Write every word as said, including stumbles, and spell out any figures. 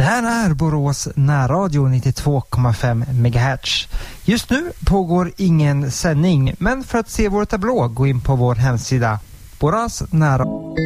här är Borås närradio nittiotvå komma fem megahertz. Just nu pågår ingen sändning, men för att se vår tablå gå in på vår hemsida Borås närradio.